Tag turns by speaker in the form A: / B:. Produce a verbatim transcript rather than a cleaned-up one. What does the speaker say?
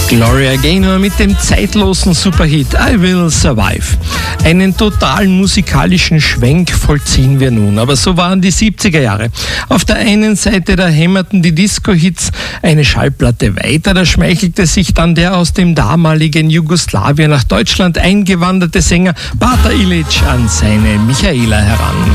A: Gloria Gaynor mit dem zeitlosen Superhit I Will Survive. Einen totalen musikalischen Schwenk vollziehen wir nun, aber so waren die siebziger Jahre. Auf der einen Seite, da hämmerten die Disco-Hits eine Schallplatte weiter, da schmeichelte sich dann der aus dem damaligen Jugoslawien nach Deutschland eingewanderte Sänger Bata Ilić an seine Michaela heran.